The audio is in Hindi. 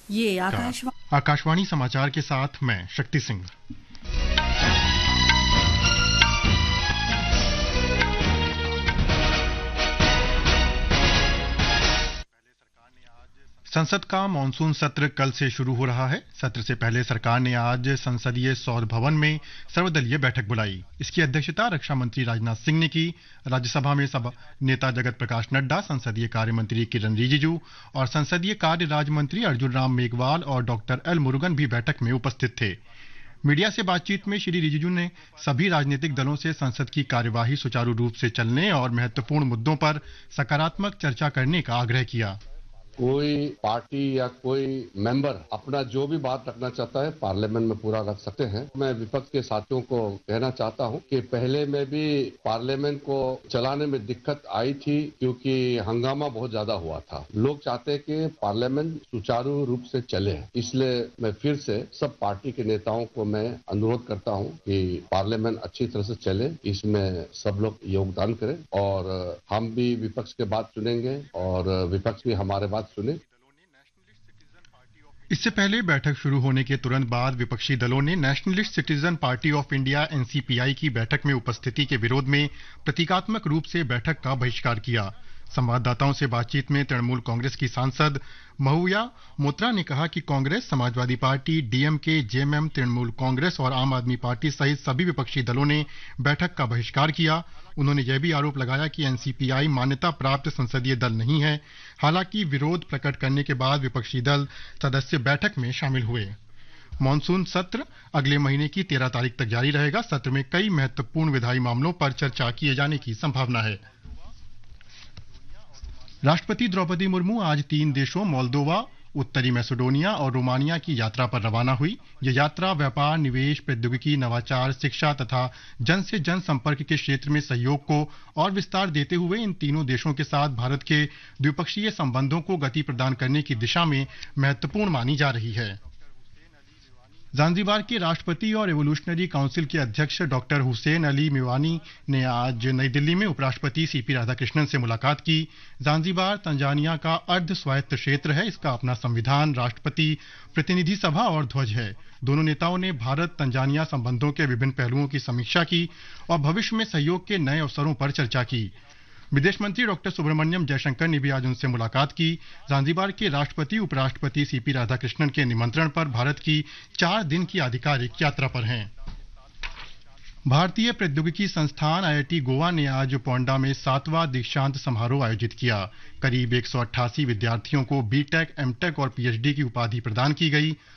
ये आकाशवाणी समाचार के साथ मैं शक्ति सिंह। संसद का मानसून सत्र कल से शुरू हो रहा है। सत्र से पहले सरकार ने आज संसदीय सौर भवन में सर्वदलीय बैठक बुलाई। इसकी अध्यक्षता रक्षा मंत्री राजनाथ सिंह ने की। राज्यसभा में सब नेता जगत प्रकाश नड्डा, संसदीय कार्य मंत्री किरण रिजिजू और संसदीय कार्य राज्य मंत्री अर्जुन राम मेघवाल और डॉक्टर एल मुरुगन भी बैठक में उपस्थित थे। मीडिया से बातचीत में श्री रिजिजू ने सभी राजनीतिक दलों से संसद की कार्यवाही सुचारू रूप से चलने और महत्वपूर्ण मुद्दों पर सकारात्मक चर्चा करने का आग्रह किया। कोई पार्टी या कोई मेंबर अपना जो भी बात रखना चाहता है पार्लियामेंट में पूरा रख सकते हैं। मैं विपक्ष के साथियों को कहना चाहता हूं कि पहले में भी पार्लियामेंट को चलाने में दिक्कत आई थी क्योंकि हंगामा बहुत ज्यादा हुआ था। लोग चाहते हैं कि पार्लियामेंट सुचारू रूप से चले, इसलिए मैं फिर से सब पार्टी के नेताओं को मैं अनुरोध करता हूं कि पार्लियामेंट अच्छी तरह से चले, इसमें सब लोग योगदान करें और हम भी विपक्ष के बात सुनेंगे और विपक्ष भी हमारे बात सुने। इससे पहले बैठक शुरू होने के तुरंत बाद विपक्षी दलों ने nationalist citizen party of India NCPI की बैठक में उपस्थिति के विरोध में प्रतीकात्मक रूप से बैठक का बहिष्कार किया। संवाददाताओं से बातचीत में तृणमूल कांग्रेस की सांसद महुआ मोत्रा ने कहा कि Congress, Samajwadi party, DMK, JMM, Trinamool Congress और आम आदमी पार्टी सहित सभी विपक्षी दलों ने बैठक का बहिष्कार किया। उन्होंने यह भी आरोप लगाया कि एनसीपीआई मान्यता प्राप्त संसदीय दल नहीं है। हालांकि विरोध प्रकट करने के बाद विपक्षी दल सदस्य बैठक में शामिल हुए। मानसून सत्र अगले महीने की 13 तारीख तक जारी रहेगा। सत्र में कई महत्वपूर्ण विधायी मामलों पर चर्चा किए जाने की संभावना है। राष्ट्रपति द्रौपदी मुर्मू आज 3 देशों मोल्दोवा, उत्तरी मैसेडोनिया और रोमानिया की यात्रा पर रवाना हुई। यह यात्रा व्यापार, निवेश, प्रौद्योगिकी, नवाचार, शिक्षा तथा जन से जन संपर्क के क्षेत्र में सहयोग को और विस्तार देते हुए इन तीनों देशों के साथ भारत के द्विपक्षीय संबंधों को गति प्रदान करने की दिशा में महत्वपूर्ण मानी जा रही है। ज़ांज़ीबार के राष्ट्रपति और एवोल्यूशनरी काउंसिल के अध्यक्ष डॉक्टर हुसैन अली मिवानी ने आज नई दिल्ली में उपराष्ट्रपति सीपी राधाकृष्णन से मुलाकात की। ज़ांज़ीबार तंजानिया का अर्ध स्वायत्त क्षेत्र है। इसका अपना संविधान, राष्ट्रपति, प्रतिनिधि सभा और ध्वज है। दोनों नेताओं ने भारत तंजानिया संबंधों के विभिन्न पहलुओं की समीक्षा की और भविष्य में सहयोग के नए अवसरों पर चर्चा की। विदेश मंत्री डॉक्टर सुब्रमण्यम जयशंकर ने भी आज उनसे मुलाकात की। ज़ांज़ीबार के राष्ट्रपति उपराष्ट्रपति सीपी राधाकृष्णन के निमंत्रण पर भारत की 4 दिन की आधिकारिक यात्रा पर हैं। भारतीय प्रौद्योगिकी संस्थान आईआईटी गोवा ने आज पोंडा में 7वां दीक्षांत समारोह आयोजित किया। करीब 188 विद्यार्थियों को बीटेक, एमटेक और पीएचडी की उपाधि प्रदान की गई।